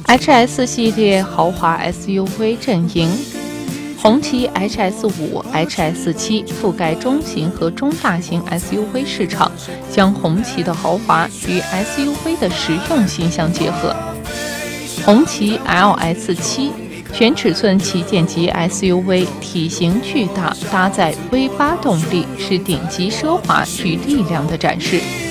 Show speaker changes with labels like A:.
A: HS 系列豪华 SUV 阵营，红旗 HS5、HS7 覆盖中型和中大型 SUV 市场，将红旗的豪华与 SUV 的实用性相结合。红旗 LS7 全尺寸旗舰级 SUV， 体型巨大，搭载 V8 动力，是顶级奢华与力量的展示。